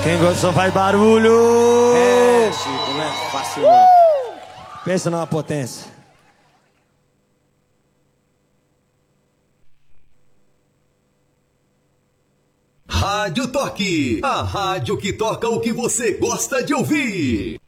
Quem gostou faz barulho! É, Chico, não é fácil não. Pensa numa potência. Rádio Toque, a rádio que toca o que você gosta de ouvir.